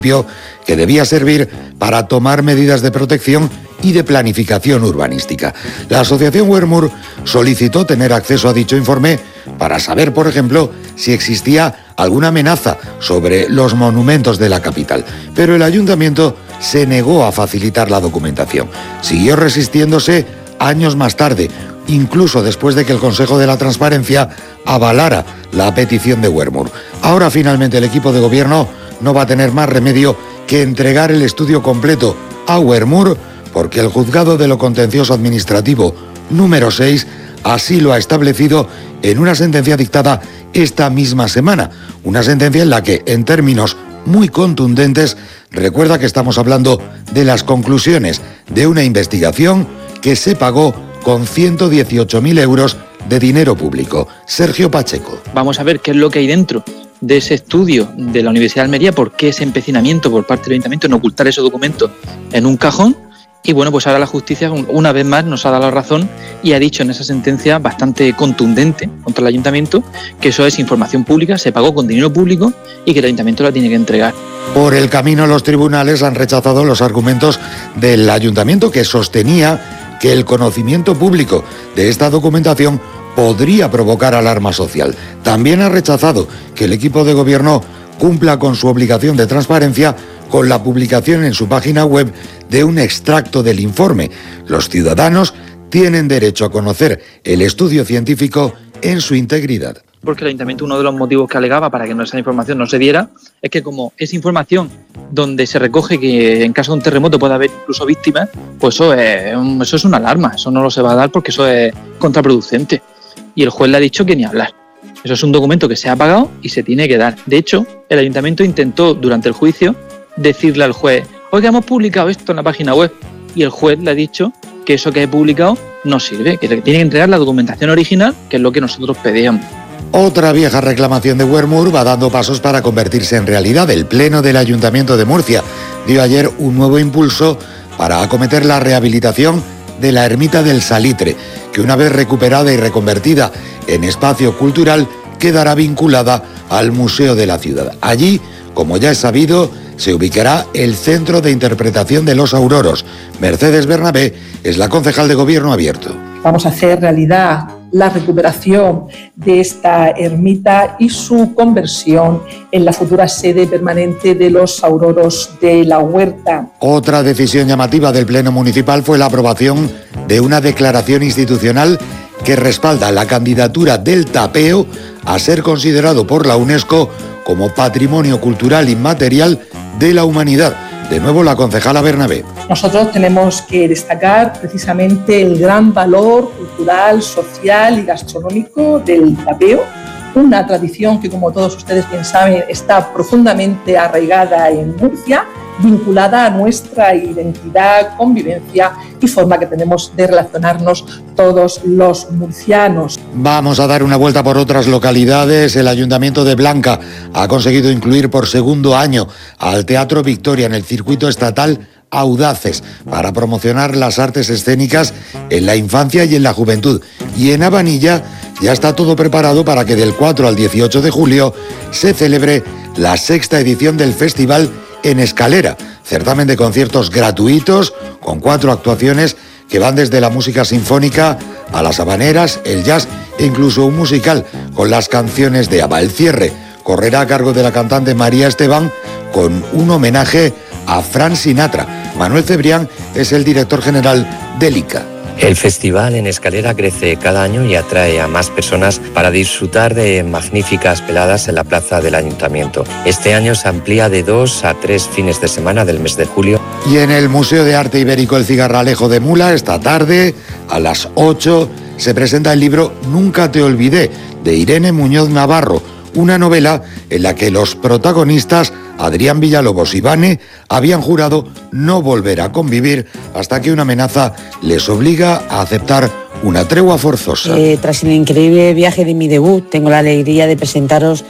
que debía servir para tomar medidas de protección y de planificación urbanística. La asociación Wermur solicitó tener acceso a dicho informe para saber, por ejemplo, si existía alguna amenaza sobre los monumentos de la capital, pero el ayuntamiento se negó a facilitar la documentación. Siguió resistiéndose años más tarde, incluso después de que el Consejo de la Transparencia avalara la petición de Wermur. Ahora finalmente el equipo de gobierno no va a tener más remedio que entregar el estudio completo a Wermur, porque el Juzgado de lo Contencioso Administrativo número 6 así lo ha establecido en una sentencia dictada esta misma semana. Una sentencia en la que, en términos muy contundentes, recuerda que estamos hablando de las conclusiones de una investigación que se pagó con 118.000 euros de dinero público. Sergio Pacheco. Vamos a ver qué es lo que hay dentro de ese estudio de la Universidad de Almería, por qué ese empecinamiento por parte del Ayuntamiento en ocultar esos documentos en un cajón. Y bueno, pues ahora la justicia una vez más nos ha dado la razón y ha dicho en esa sentencia bastante contundente contra el Ayuntamiento que eso es información pública, se pagó con dinero público y que el Ayuntamiento la tiene que entregar. Por el camino, los tribunales han rechazado los argumentos del Ayuntamiento, que sostenía que el conocimiento público de esta documentación podría provocar alarma social. También ha rechazado que el equipo de gobierno cumpla con su obligación de transparencia con la publicación en su página web de un extracto del informe. Los ciudadanos tienen derecho a conocer el estudio científico en su integridad. Porque el Ayuntamiento, uno de los motivos que alegaba para que esa información no se diera, es que como es información donde se recoge que en caso de un terremoto puede haber incluso víctimas, pues eso es una alarma, eso no lo se va a dar porque eso es contraproducente. Y el juez le ha dicho que ni hablar. Eso es un documento que se ha pagado y se tiene que dar. De hecho, el Ayuntamiento intentó durante el juicio decirle al juez: oiga, hemos publicado esto en la página web, y el juez le ha dicho que eso que he publicado no sirve, que le tiene que entregar la documentación original, que es lo que nosotros pedíamos. Otra vieja reclamación de Wermur va dando pasos para convertirse en realidad. El Pleno del Ayuntamiento de Murcia dio ayer un nuevo impulso para acometer la rehabilitación de la Ermita del Salitre, que una vez recuperada y reconvertida en espacio cultural, quedará vinculada al Museo de la Ciudad. Allí, como ya es sabido, se ubicará el Centro de Interpretación de los Auroros. Mercedes Bernabé es la concejal de Gobierno Abierto. Vamos a hacer realidad la recuperación de esta ermita y su conversión en la futura sede permanente de los Auroros de la Huerta. Otra decisión llamativa del Pleno Municipal fue la aprobación de una declaración institucional que respalda la candidatura del Tapeo a ser considerado por la UNESCO como Patrimonio Cultural Inmaterial de la Humanidad. De nuevo, la concejala Bernabé. Nosotros tenemos que destacar precisamente el gran valor cultural, social y gastronómico del tapeo, una tradición que, como todos ustedes bien saben, está profundamente arraigada en Murcia, vinculada a nuestra identidad, convivencia y forma que tenemos de relacionarnos todos los murcianos. Vamos a dar una vuelta por otras localidades. El Ayuntamiento de Blanca ha conseguido incluir por segundo año al Teatro Victoria en el circuito estatal Audaces para promocionar las artes escénicas en la infancia y en la juventud. Y en Abanilla ya está todo preparado para que del 4 al 18 de julio se celebre la 6ª edición del festival En Escalera, certamen de conciertos gratuitos con 4 actuaciones que van desde la música sinfónica a las habaneras, el jazz e incluso un musical con las canciones de ABBA. El cierre correrá a cargo de la cantante María Esteban con un homenaje a Frank Sinatra. Manuel Cebrián es el director general del ICA. El festival En Escalera crece cada año y atrae a más personas para disfrutar de magníficas veladas en la plaza del Ayuntamiento. Este año se amplía de 2 a 3 fines de semana del mes de julio. Y en el Museo de Arte Ibérico El Cigarralejo de Mula, esta tarde, a las 8, se presenta el libro Nunca te olvidé, de Irene Muñoz Navarro, una novela en la que los protagonistas, Adrián Villalobos y Vane, habían jurado no volver a convivir hasta que una amenaza les obliga a aceptar una tregua forzosa. Tras el increíble viaje de mi debut, tengo la alegría de presentaros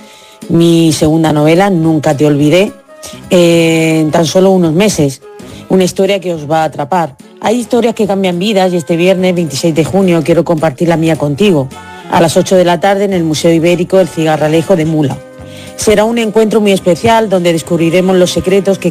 mi segunda novela, Nunca te olvidé, en tan solo unos meses. Una historia que os va a atrapar. Hay historias que cambian vidas y este viernes 26 de junio quiero compartir la mía contigo. A las 8 de la tarde en el Museo Ibérico El Cigarralejo de Mula. Será un encuentro muy especial donde descubriremos los secretos que